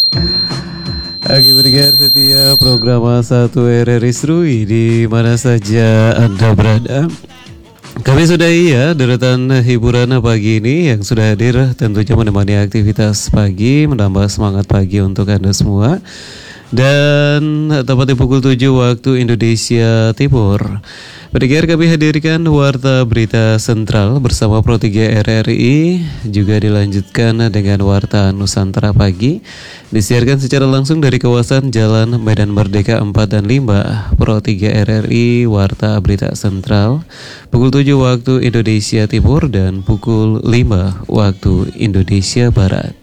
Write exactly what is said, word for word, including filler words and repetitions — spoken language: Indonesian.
Oke, pendengar setia program satu R R I Serui di mana saja Anda berada. Kami sudah iya deretan hiburan pagi ini yang sudah hadir tentunya menemani aktivitas pagi, menambah semangat pagi untuk Anda semua. Dan tepat di pukul tujuh waktu Indonesia Timur, pendengar kami hadirkan Warta Berita Sentral bersama Pro tiga R R I. Juga dilanjutkan dengan Warta Nusantara Pagi, disiarkan secara langsung dari kawasan Jalan Medan Merdeka empat dan lima. Pro tiga R R I Warta Berita Sentral pukul tujuh waktu Indonesia Timur dan pukul lima waktu Indonesia Barat.